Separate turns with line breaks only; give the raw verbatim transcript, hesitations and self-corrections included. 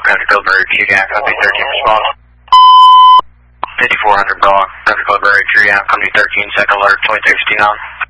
Country Club Area Tree Down, Company thirteen response. fifty-four hundred Bell, Country Club Area Tree Down, Company thirteen, second alert, twenty-three sixty-nine.